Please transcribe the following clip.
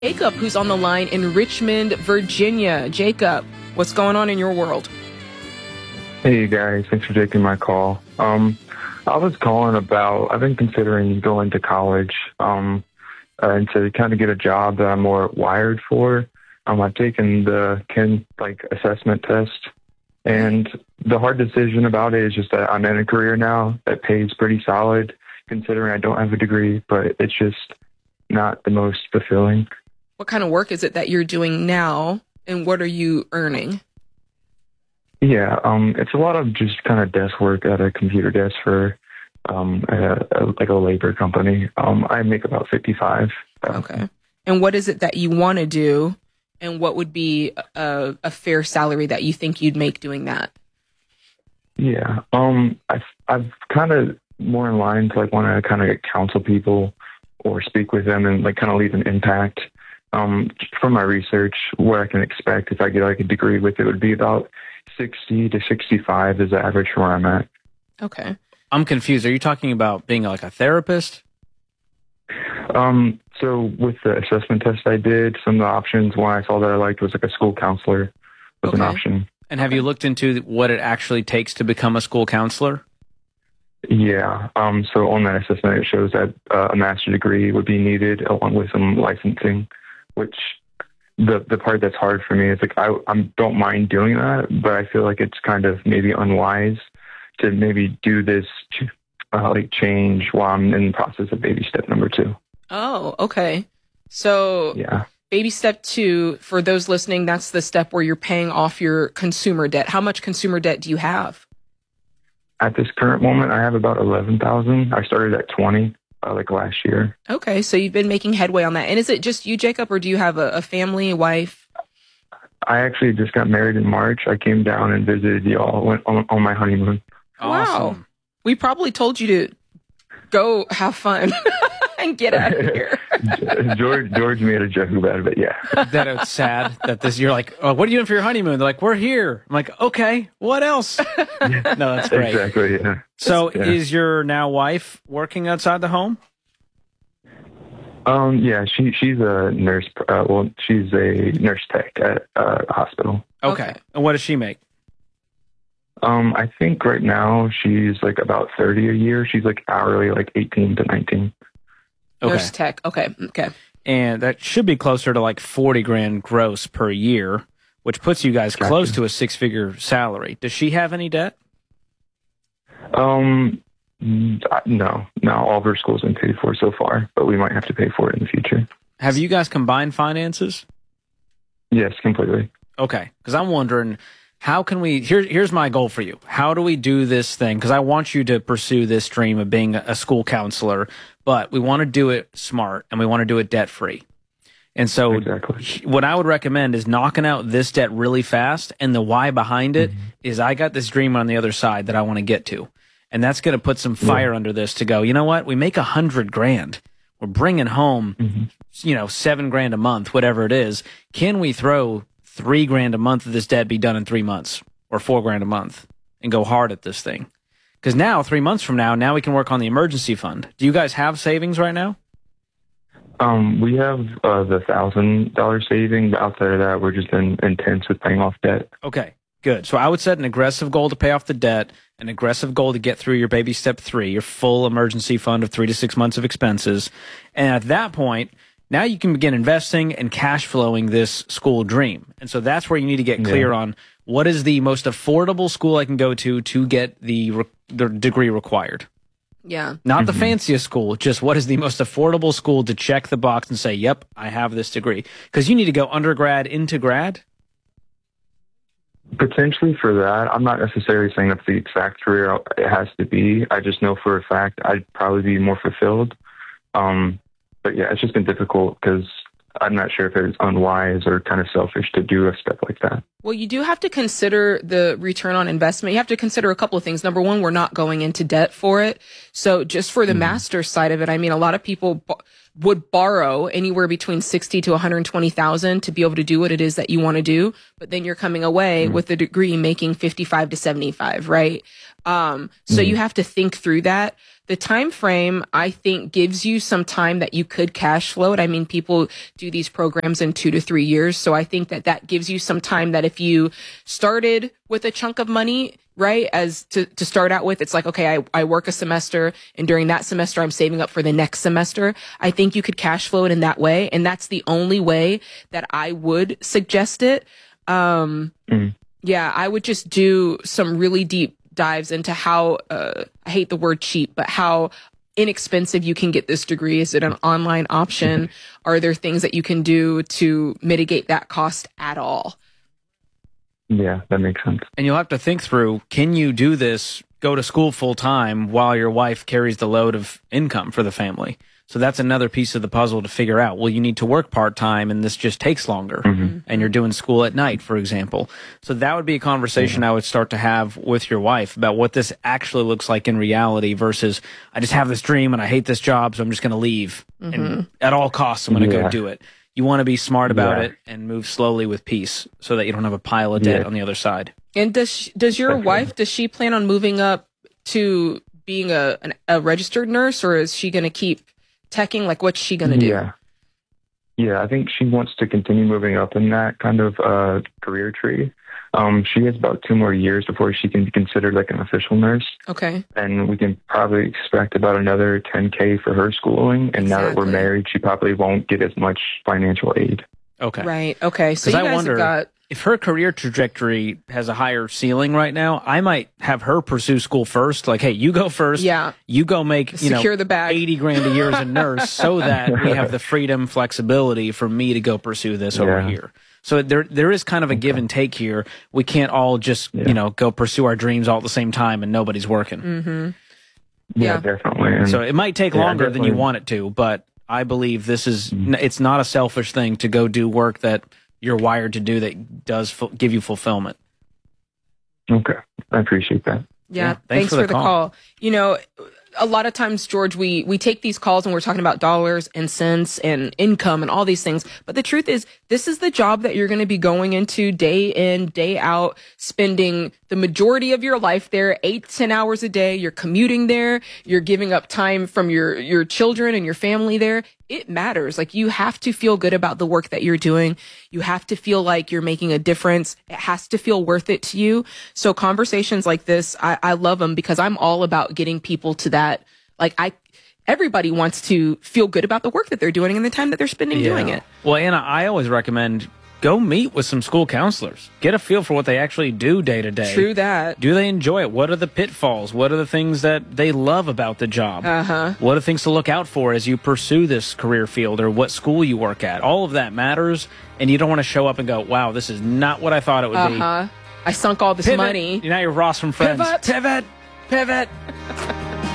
Jacob, who's on the line in Richmond, Virginia. Jacob, what's going on in your world? Hey guys, thanks for taking my call. I was calling about, I've been considering going to college and to kind of get a job that I'm more wired for. I've taken the assessment test, and the hard decision about it is just that I'm in a career now that pays pretty solid, considering I don't have a degree, but it's just not the most fulfilling. What kind of work is it that you're doing now, and what are you earning? Yeah, it's a lot of just kind of desk work at a computer desk for a labor company. I make about 55. Okay. And what is it that you want to do, and what would be a fair salary that you think you'd make doing that? Yeah, I've kind of more in line to want to kind of counsel people or speak with them and kind of leave an impact. From my research, what I can expect if I get a degree with it would be about 60 to 65 is the average for where I'm at. Okay. I'm confused. Are you talking about being a therapist? So with the assessment test I did, some of the options, one I saw that I liked was a school counselor was an option. And have you looked into what it actually takes to become a school counselor? Yeah. So on that assessment, it shows that a master's degree would be needed along with some licensing, which the part that's hard for me is I don't mind doing that, but I feel like it's kind of maybe unwise to maybe do this change while I'm in the process of baby step number 2. Oh, okay. So yeah. Baby step 2, for those listening, that's the step where you're paying off your consumer debt. How much consumer debt do you have? At this current moment, I have about 11,000. I started at 20 last year. Okay, so you've been making headway on that. And is it just you, Jacob, or do you have a family, a wife? I actually just got married in March. I came down and visited y'all, went on my honeymoon. Awesome. Wow. We probably told you to go have fun and get out of here. George made a joke about it, but yeah. That it's sad that you're like, oh, what are you doing for your honeymoon? They're like, we're here. I'm like, okay, what else? No, that's great. Exactly, yeah. So is your now wife working outside the home? Yeah, she's a nurse. She's a nurse tech at a hospital. Okay. And what does she make? I think right now she's about 30 a year. She's hourly, 18 to 19. Okay. Nurse tech. Okay. And that should be closer to 40 grand gross per year, which puts you guys close to a 6-figure salary. Does she have any debt? No. All of her school's been paid for so far, but we might have to pay for it in the future. Have you guys combined finances? Yes, completely. Okay. Because I'm wondering, how can we, here's my goal for you. How do we do this thing? Because I want you to pursue this dream of being a school counselor, but we want to do it smart and we want to do it debt-free. And so what I would recommend is knocking out this debt really fast. And the why behind it is I got this dream on the other side that I want to get to. And that's going to put some fire under this to go, you know what? We make 100 grand. We're bringing home, $7 grand a month, whatever it is. Can we throw $3 grand a month of this debt be done in 3 months or $4 grand a month and go hard at this thing? Because now, 3 months from now we can work on the emergency fund. Do you guys have savings right now? We have the $1,000 saving, but outside of that, we're just intense with paying off debt. Okay, good. So I would set an aggressive goal to pay off the debt, an aggressive goal to get through your baby step 3, your full emergency fund of 3 to 6 months of expenses. And at that point, now you can begin investing and cash flowing this school dream. And so that's where you need to get clear on what is the most affordable school I can go to get the degree required. Yeah. Not the fanciest school, just what is the most affordable school to check the box and say, yep, I have this degree. Because you need to go undergrad into grad. Potentially for that. I'm not necessarily saying that's the exact career it has to be. I just know for a fact I'd probably be more fulfilled. But yeah, it's just been difficult because I'm not sure if it's unwise or kind of selfish to do a step like that. Well, you do have to consider the return on investment. You have to consider a couple of things. Number one, we're not going into debt for it. So just for the master's side of it, I mean, a lot of people would borrow anywhere between 60 to 120,000 to be able to do what it is that you want to do. But then you're coming away with a degree making 55 to 75, right? So you have to think through that. the time frame, I think, gives you some time that you could cash flow it. I mean, people do these programs in 2 to 3 years. So I think that that gives you some time that if you started with a chunk of money, right, as to start out with, it's like, okay, I work a semester and during that semester, I'm saving up for the next semester. I think you could cash flow it in that way. And that's the only way that I would suggest it. Yeah, I would just do some really deep dives into how, I hate the word cheap, but how inexpensive you can get this degree. Is it an online option? Are there things that you can do to mitigate that cost at all? Yeah, that makes sense. And you'll have to think through, can you do this, go to school full time while your wife carries the load of income for the family? So that's another piece of the puzzle to figure out. Well, you need to work part-time and this just takes longer. And you're doing school at night, for example. So that would be a conversation I would start to have with your wife about what this actually looks like in reality versus I just have this dream and I hate this job, so I'm just going to leave. And at all costs, I'm going to go do it. You want to be smart about it and move slowly with peace so that you don't have a pile of debt on the other side. And does your wife, does she plan on moving up to being a registered nurse, or is she going to keep teching? Like, what's she going to do? Yeah, I think she wants to continue moving up in that kind of career tree. She has about 2 more years before she can be considered like an official nurse. Okay. And we can probably expect about another $10K for her schooling. And now that we're married, she probably won't get as much financial aid. Okay. Right. Okay. So you guys wonder, have got... if her career trajectory has a higher ceiling right now, I might have her pursue school first. Like, hey, you go first. Yeah. You go make, secure the bag. $80,000 a year as a nurse so that we have the freedom, flexibility for me to go pursue this over here. So there is kind of a give and take here. We can't all just, go pursue our dreams all at the same time and nobody's working. Yeah, definitely. And so it might take longer than you want it to, but I believe this is, it's not a selfish thing to go do work that you're wired to do that does give you fulfillment. Okay. I appreciate that. Yeah. Thanks for the call. A lot of times, George, we take these calls and we're talking about dollars and cents and income and all these things. But the truth is, this is the job that you're going to be going into day in, day out, spending the majority of your life there, 8 to 10 hours a day. You're commuting there. You're giving up time from your children and your family there. It matters. Like, you have to feel good about the work that you're doing. You have to feel like you're making a difference. It has to feel worth it to you. So conversations like this, I love them because I'm all about getting people to that. Like, everybody wants to feel good about the work that they're doing and the time that they're spending doing it. Well, Anna, I always recommend go meet with some school counselors. Get a feel for what they actually do day to day. True that. Do they enjoy it? What are the pitfalls? What are the things that they love about the job? What are things to look out for as you pursue this career field or what school you work at? All of that matters, and you don't want to show up and go, wow, this is not what I thought it would be. I sunk all this money. Now you're Ross from Friends. Pivot.